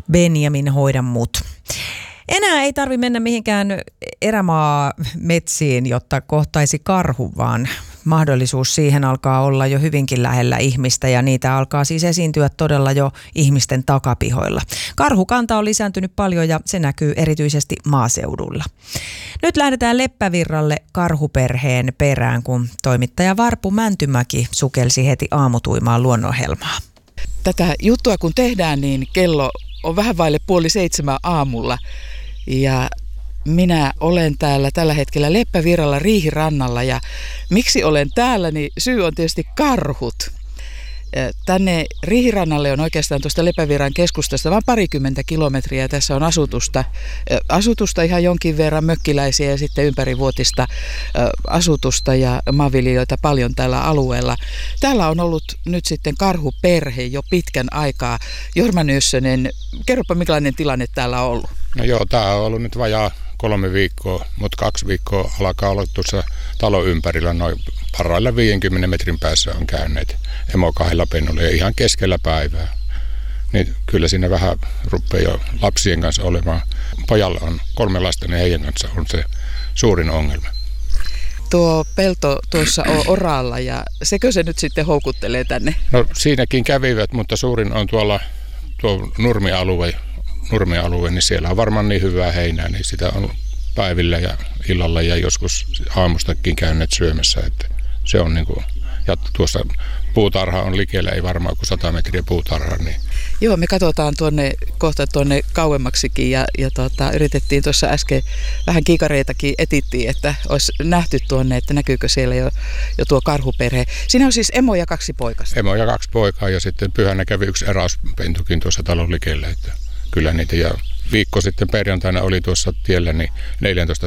Benjamin, hoida mut. Enää ei tarvi mennä mihinkään erämaametsiin, jotta kohtaisi karhu, vaan mahdollisuus siihen alkaa olla jo hyvinkin lähellä ihmistä ja niitä alkaa siis esiintyä todella jo ihmisten takapihoilla. Karhukanta on lisääntynyt paljon ja se näkyy erityisesti maaseudulla. Nyt lähdetään Leppävirralle karhuperheen perään, kun toimittaja Varpu Mäntymäki sukelsi heti aamutuimaan luonnonhelmaa. Tätä juttua kun tehdään, niin kello on vähän vaille 6:30 aamulla ja minä olen täällä tällä hetkellä Leppävirralla Riihirannalla ja miksi olen täällä, niin syy on tietysti karhut. Tänne Riihirannalle on oikeastaan tuosta Leppävirran keskustasta vain 20 kilometriä. Tässä on asutusta ihan jonkin verran, mökkiläisiä ja sitten ympärivuotista asutusta ja maanviljelijöitä paljon tällä alueella. Täällä on ollut nyt sitten karhuperhe jo pitkän aikaa. Jorma Nössönen, kerropa millainen tilanne täällä on ollut? No joo, tämä on ollut nyt vajaa 3 viikkoa, mutta 2 viikkoa alkaa olla tuossa talon ympärillä, noin parhailla 50 metrin päässä on käyneet emo 2 pennulla ja ihan keskellä päivää. Niin kyllä siinä vähän rupeaa jo lapsien kanssa olemaan. Pojalla on 3 lasta, niin heidän kanssa on se suurin ongelma. Tuo pelto tuossa on oralla ja sekö se nyt sitten houkuttelee tänne? No siinäkin kävivät, mutta suurin on tuo nurmialue, niin siellä on varmaan niin hyvää heinää, niin sitä on päivillä ja illalla ja joskus aamustakin käyneet syömässä, että se on niin kuin, ja tuossa puutarha on likellä, ei varmaan kuin 100 metriä puutarha. Niin. Joo, me katsotaan kohta tuonne kauemmaksikin ja yritettiin tuossa äsken vähän kiikareitakin etittiin, että olisi nähty tuonne, että näkyykö siellä jo tuo karhuperhe. Siinä on siis emo ja 2 poikasta. Emo ja 2 poikaa ja sitten pyhänä kävi 1 eräspentukin tuossa talon likellä, että kyllä niitä ja viikko sitten perjantaina oli tuossa tiellä niin 14